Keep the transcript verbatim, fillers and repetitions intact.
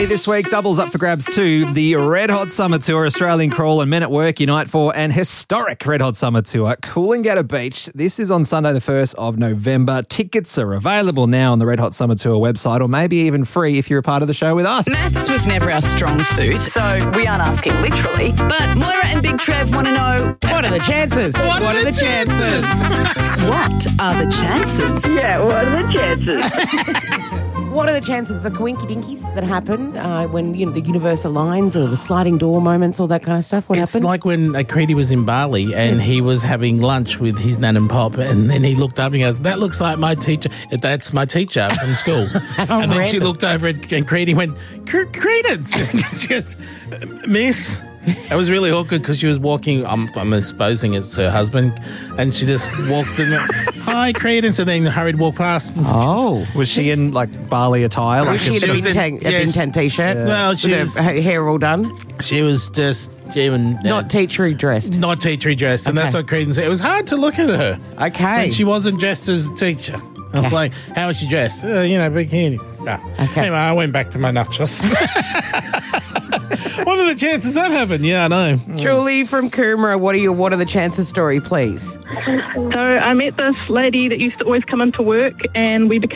Hey, this week doubles up for grabs too. The Red Hot Summer Tour, Australian Crawl and Men at Work unite for an historic Red Hot Summer Tour. Coolangatta Beach. This is on Sunday the first of November. Tickets are available now on the Red Hot Summer Tour website, or maybe even free if you're a part of the show with us. Maths was never our strong suit, so we aren't asking literally. But Moira and Big Trev want to know... What are the chances? What, what are the chances? What are the chances? Yeah, what are the chances? What are the chances, the coinky dinkies that happen uh, when you know the universe aligns, or the sliding door moments, all that kind of stuff? What it's happened? like when Acreedy was in Bali and yes. he was having lunch with his nan and pop, and then he looked up and he goes, "That looks like my teacher. That's my teacher from school." And then she looked over at Acreedy and went, "Credence." She goes, "Miss." It was really awkward because she was walking, I'm, I'm supposing it's her husband, and she just walked in, "Hi, Credence," and then hurried walk past. Oh. Was she in, like, Bali attire? Was like she in a Bintang, a Bintang t-shirt? Yeah. Well, she with was, her hair all done? She was just... Even, uh, not teachery dressed. Not teachery dressed, and okay. that's what Credence said. It was hard to look at her. Okay. And she wasn't dressed as a teacher. I was okay. like, "How was she dressed?" Uh, you know, bikini. So, okay. Anyway, I went back to my nachos. What are the chances that happened? Yeah, I know. Julie from Coomera, what are your what are the chances story, please? So I met this lady that used to always come into work, and we became